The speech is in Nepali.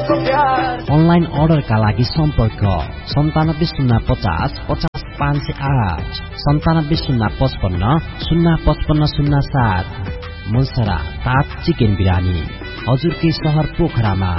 अनलाइन अर्डरका लागि सम्पर्क 9705050508 970555055507। मुलसरा ताज चिकन बिरानी हजुरकै शहर पोखरामा।